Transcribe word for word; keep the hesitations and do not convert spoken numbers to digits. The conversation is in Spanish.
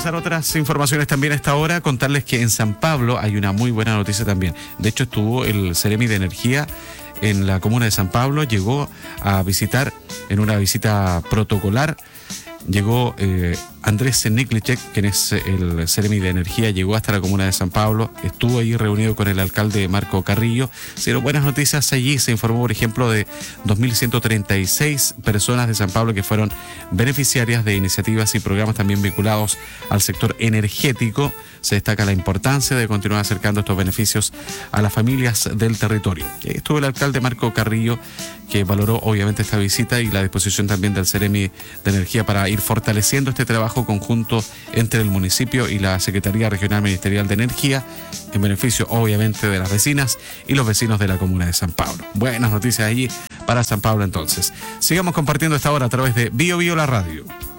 repasar otras informaciones también a esta hora, contarles que en San Pablo hay una muy buena noticia también. De hecho, estuvo el Ceremi de Energía en la comuna de San Pablo, llegó a visitar en una visita protocolar. Llegó eh, Andrés Niklicek, quien es el Ceremi de Energía, llegó hasta la comuna de San Pablo, estuvo ahí reunido con el alcalde Marco Carrillo. Se dieron buenas noticias allí, se informó, por ejemplo, de dos mil ciento treinta y seis personas de San Pablo que fueron beneficiarias de iniciativas y programas también vinculados al sector energético. Se destaca la importancia de continuar acercando estos beneficios a las familias del territorio. Y ahí estuvo el alcalde Marco Carrillo, que valoró obviamente esta visita y la disposición también del Ceremi de Energía para ir fortaleciendo este trabajo conjunto entre el municipio y la Secretaría Regional Ministerial de Energía, en beneficio obviamente de las vecinas y los vecinos de la comuna de San Pablo. Buenas noticias allí para San Pablo entonces. Sigamos compartiendo esta hora a través de Bio Bio la Radio.